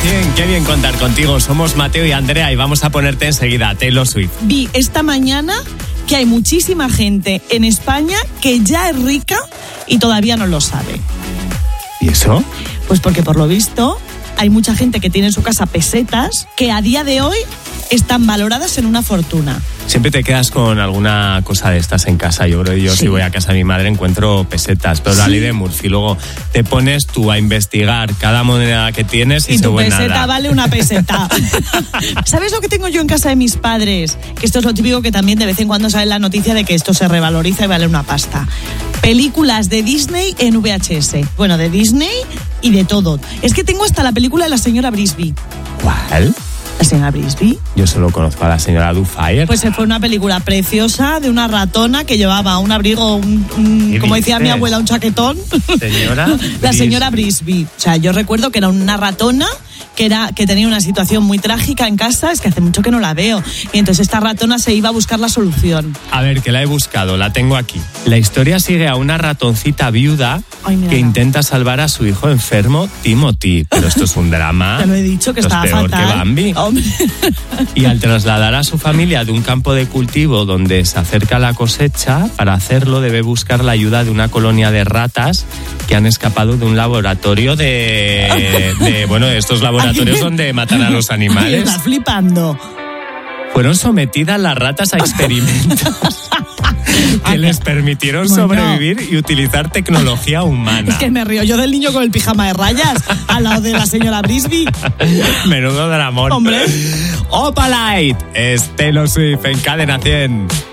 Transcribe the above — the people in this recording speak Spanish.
100, qué bien contar contigo. Somos Mateo y Andrea y vamos a ponerte enseguida Taylor Swift. Vi esta mañana que hay muchísima gente en España que ya es rica y todavía no lo sabe. ¿Y eso? Pues porque por lo visto hay mucha gente que tiene en su casa pesetas que a día de hoy están valoradas en una fortuna. Siempre te quedas con alguna cosa de estas en casa. Yo creo que yo si voy a casa de mi madre encuentro pesetas, pero la ley de Murphy. Luego te pones tú a investigar cada moneda que tienes y se vuelve nada. Y tu peseta vale una peseta. ¿Sabes lo que tengo yo en casa de mis padres? Que esto es lo típico que también de vez en cuando sale la noticia de que esto se revaloriza y vale una pasta. Películas de Disney en VHS. Bueno, de Disney y de todo. Es que tengo hasta la película de la señora Brisby. ¿Cuál? ¿La señora Brisby? Yo solo conozco a la señora Dufire. Pues fue una película preciosa de una ratona que llevaba un abrigo, como decía mi abuela, un chaquetón. ¿Señora? La señora Brisby. O sea, yo recuerdo que era una ratona que tenía una situación muy trágica en casa, es que hace mucho que no la veo. Y entonces esta ratona se iba a buscar la solución. A ver, que la he buscado, la tengo aquí. La historia sigue a una ratoncita viuda que intenta salvar a su hijo enfermo, Timothy. Pero esto es un drama. Te lo he dicho, que estaba peor fatal. Que Bambi. Y al trasladar a su familia de un campo de cultivo donde se acerca la cosecha, para hacerlo debe buscar la ayuda de una colonia de ratas que han escapado de un laboratorio de estos laboratorios donde matan a los animales. Estás flipando. Fueron sometidas las ratas a experimentos que les permitieron sobrevivir y utilizar tecnología humana. Es que me río yo del niño con el pijama de rayas al lado de la señora Brisby. Menudo dramón. Hombre. Opalite es Taylor Swift en Cadena 100.